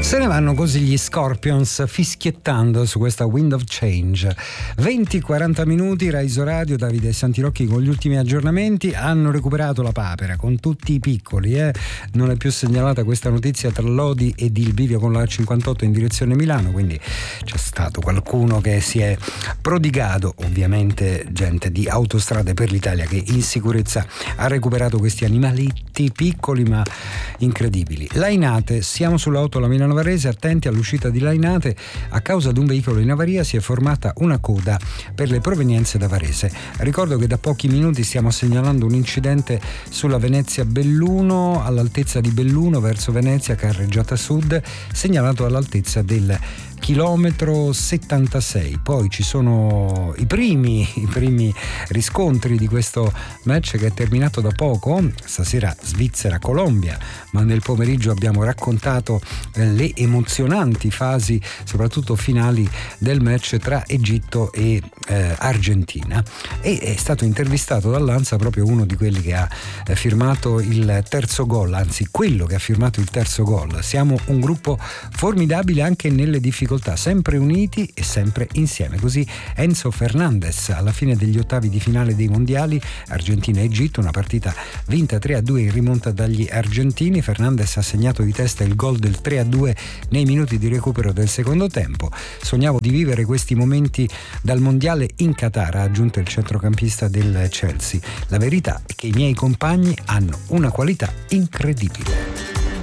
Se ne vanno così gli Scorpions fischiettando su questa Wind of Change. 20-40 minuti, Raiso Radio, Davide Santirocchi con gli ultimi aggiornamenti. Hanno recuperato la papera con tutti i piccoli, non è più segnalata questa notizia tra Lodi ed il bivio con la 58 in direzione Milano, quindi c'è stato qualcuno che si è prodigato, ovviamente gente di Autostrade per l'Italia che in sicurezza ha recuperato questi animaletti piccoli ma incredibili. Lainate, siamo sull'auto la Milano Varese, attenti all'uscita di Lainate, a causa di un veicolo in avaria si è formata una coda per le provenienze da Varese. Ricordo che da pochi minuti stiamo segnalando un incidente sulla Venezia-Belluno, all'altezza di Belluno verso Venezia, carreggiata sud, segnalato all'altezza del chilometro 76. Poi ci sono i primi riscontri di questo match che è terminato da poco, stasera Svizzera-Colombia, ma nel pomeriggio abbiamo raccontato le emozionanti fasi, soprattutto finali, del match tra Egitto e Argentina, e è stato intervistato dall'ANSA proprio uno di quelli che ha firmato il terzo gol, anzi quello che ha firmato il terzo gol. Siamo un gruppo formidabile anche nelle difficoltà, sempre uniti e sempre insieme. Così Enzo Fernandez alla fine degli ottavi di finale dei mondiali Argentina-Egitto, una partita vinta 3-2 in rimonta dagli argentini. Fernandez ha segnato di testa il gol del 3-2 nei minuti di recupero del secondo tempo. Sognavo di vivere questi momenti dal mondiale in Qatar, ha aggiunto il centrocampista del Chelsea. La verità è che i miei compagni hanno una qualità incredibile.